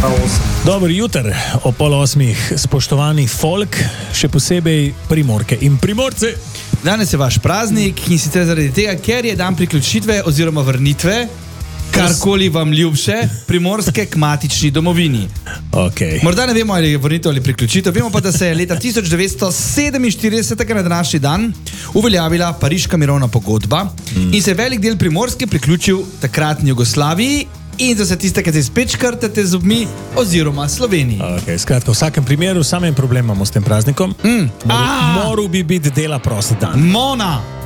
Dobro jutro, o 7:30, spoštovani folk, še posebej Primorke in Primorci. Danes je vaš praznik in sicer zaradi tega, ker je dan priključitve oziroma vrnitve, karkoli vam ljubše, Primorske k matični domovini. Okay. Morda ne vemo, ali je vrnitev ali priključitev, vemo pa, da se je leta 1947 na današnji dan uveljavila Pariška mirovna pogodba in se je velik del Primorske priključil takratni Jugoslaviji in za vse tiste, ki se spet škrtate z zobmi, oziroma Sloveniji. Okay, skratka, v vsakem primeru, samem problem imamo s tem praznikom. Moral bi biti dela prost dan. Mona!